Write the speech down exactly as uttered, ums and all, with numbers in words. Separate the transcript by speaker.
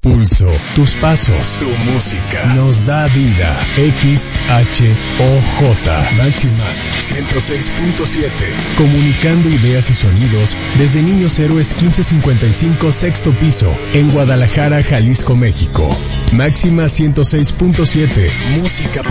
Speaker 1: pulso, tus pasos, tu música, nos da vida. X H O J, Máxima ciento seis punto siete, comunicando ideas y sonidos desde Niños Héroes quince cincuenta y cinco, sexto piso, en Guadalajara, Jalisco, México. Máxima ciento seis punto siete, música